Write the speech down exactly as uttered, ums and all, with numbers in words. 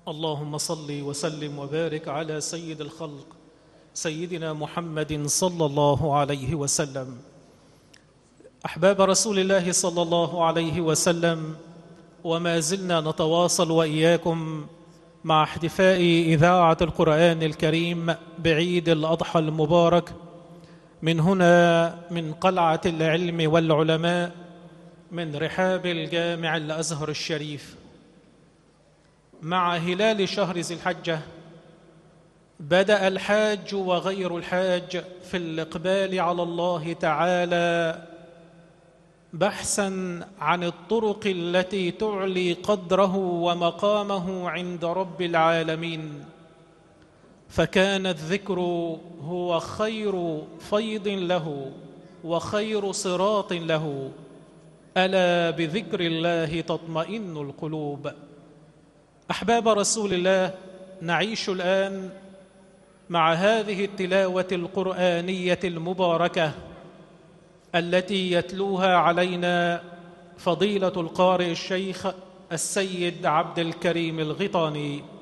اللهم صل وسلم وبارك على سيد الخلق سيدنا محمد صلى الله عليه وسلم. أحباب رسول الله صلى الله عليه وسلم، وما زلنا نتواصل وإياكم مع احتفاء إذاعة القرآن الكريم بعيد الأضحى المبارك من هنا، من قلعة العلم والعلماء، من رحاب الجامع الأزهر الشريف. مع هلال شهر ذي الحجة بدأ الحاج وغير الحاج في الإقبال على الله تعالى بحثاً عن الطرق التي تعلي قدره ومقامه عند رب العالمين، فكان الذكر هو خير فيض له وخير صراط له. ألا بذكر الله تطمئن القلوب. أحباب رسول الله، نعيش الآن مع هذه التلاوة القرآنية المباركة التي يتلوها علينا فضيلة القارئ الشيخ السيد عبد الكريم الغيطاني،